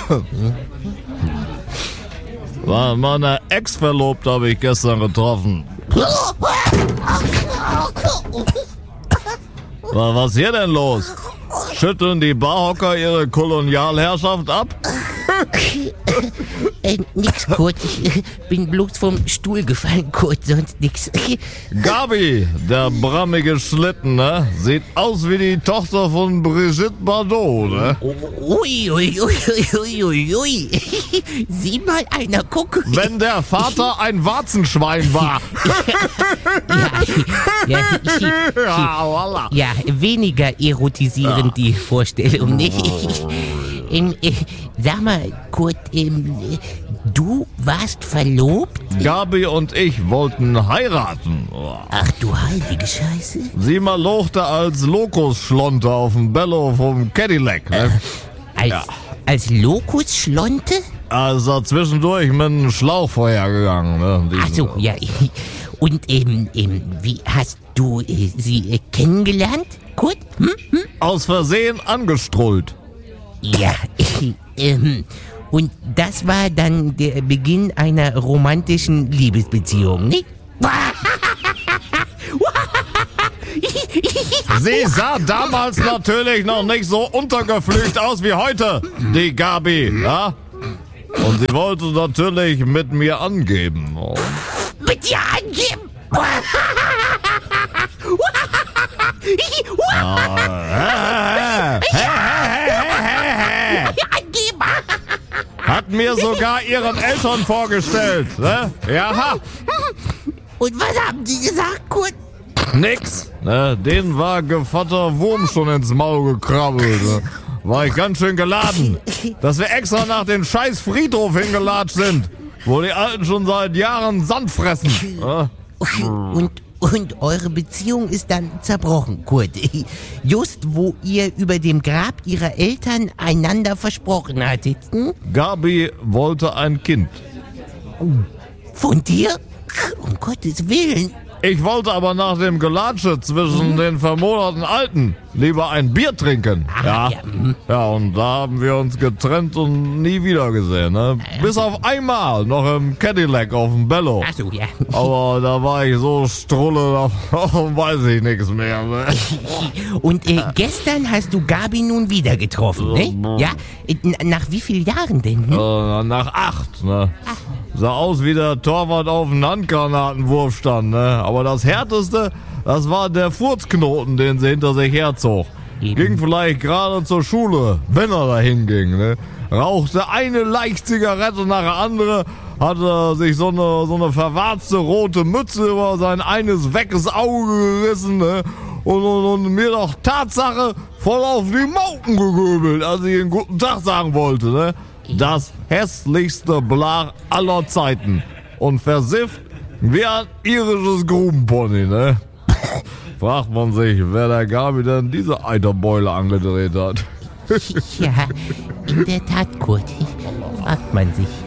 Meine Ex-Verlobte habe ich gestern getroffen. Was ist hier denn los? Schütteln die Barhocker ihre Kolonialherrschaft ab? Nix, Kurt. Ich bin bloß vom Stuhl gefallen, Kurt, sonst nix. Gabi, der brammige Schlitten, ne? Sieht aus wie die Tochter von Brigitte Bardot, ne? Ui. Sieh mal einer, guck. Wenn der Vater ein Warzenschwein war. Ja, weniger erotisierend die Vorstellung, nicht? Sag mal, Kurt, du warst verlobt? Gabi und ich wollten heiraten. Ach du heilige Scheiße. Sie mal lochte als Lokusschlonte auf dem Bello vom Cadillac, ne? Als Lokusschlonte? Also zwischendurch mit einem Schlauchfeuer gegangen, ne? Ach so, ja. Und wie hast du sie kennengelernt, Kurt? Aus Versehen angestrullt. Ja, und das war dann der Beginn einer romantischen Liebesbeziehung, nicht? Sie sah damals natürlich noch nicht so untergeflügt aus wie heute, die Gabi, ja? Und sie wollte natürlich mit mir angeben. Mit dir angeben? Hat mir sogar ihren Eltern vorgestellt, ne? Ja. Und was haben die gesagt, Kurt? Nix, ne? Denen war Gevatter Wurm schon ins Maul gekrabbelt, ne? War ich ganz schön geladen, dass wir extra nach dem scheiß Friedhof hingelatscht sind, wo die Alten schon seit Jahren Sand fressen. Ne? Und eure Beziehung ist dann zerbrochen, Kurt. Just wo ihr über dem Grab ihrer Eltern einander versprochen hattet. Gabi wollte ein Kind. Von dir? Um Gottes Willen. Ich wollte aber nach dem Gelatsche zwischen den vermoderten Alten lieber ein Bier trinken. Ja, und da haben wir uns getrennt und nie wieder gesehen. Ne? Bis auf einmal noch im Cadillac auf dem Bello. Ach so, ja. Aber da war ich so strulle, da weiß ich nichts mehr. Ne? Und gestern hast du Gabi nun wieder getroffen, ne? Ja? Nach wie vielen Jahren denn? Nach 8, ne? Sah aus wie der Torwart auf dem Handgranatenwurf stand, ne? Aber das Härteste, das war der Furzknoten, den sie hinter sich herzog. Ging vielleicht gerade zur Schule, wenn er dahin ging, ne? Rauchte eine Leichtzigarette nach der andere, hatte sich so eine verwarzte rote Mütze über sein eines weckes Auge gerissen, ne? Und mir doch Tatsache voll auf die Mauken gegöbelt, als ich einen guten Tag sagen wollte, ne? Das hässlichste Blach aller Zeiten. Und versifft wie ein irisches Grubenpony, ne? Fragt man sich, wer der Gabi denn diese Eiterbeule angedreht hat. Ja, in der Tat, Kurt. Fragt man sich.